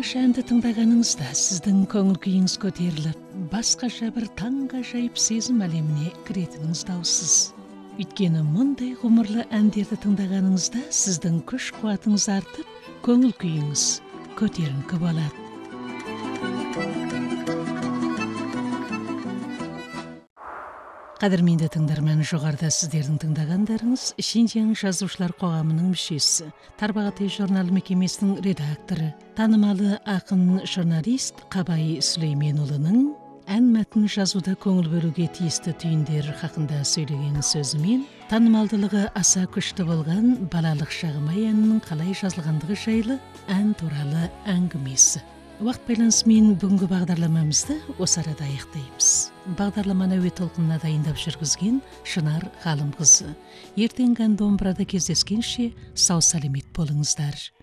тамаша әнді тыңдағаныңызда сіздің көңіл күйіңіз көтеріліп, басқаша бір таңғажайып сезім әлеміне кіретініңіз даусыз. Өйткені мұндай ғұмырлы әндерді тыңдағаныңызда сіздің күш қуатыңыз артып, көңіл күйіңіз көтеріңкі болады. Қадірменді тыңдарман, жоғарыда сіздердің тыңдағандарыңыз Шинжияң жазушылар қоғамының мүшесі, Тарбағатай журналы мекемесінің редакторы, танымалы ақын журналист Қабай Сүлейменұлының ән мәтін жазуда көңіл бөлуге тиісті түйіндер хақында сөйлеген сөзімен, танымалдылығы аса күшті болған балалық шағым әнінің қалай жазылғандығы жайлы ән туралы әңгімесі. Уақыт байланысымен бүгінгі бағдарламамызды осы арада аяқтаймыз. Бағдарламаны әуе толқынына дайындап жүргізген Шынар Ғалымқызы. Ертеңгі ән домбырада кездескенше сау саламат болыңыздар.